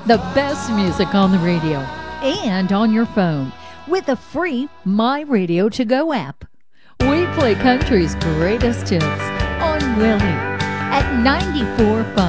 The best music on the radio and on your phone with the free My Radio To Go app. We play country's greatest hits on Willie at 94.5